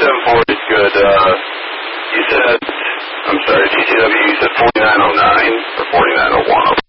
4740 is good. You said, I'm sorry, GTW, you said 4909 or 4901?